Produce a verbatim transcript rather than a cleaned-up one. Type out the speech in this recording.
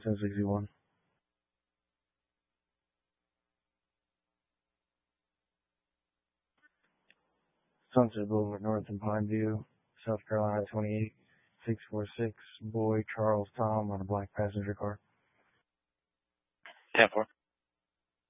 ten sixty-one. Sunset Boulevard North in Pineview, South Carolina twenty-eight six four six. Boy Charles Tom on a black passenger car. ten four.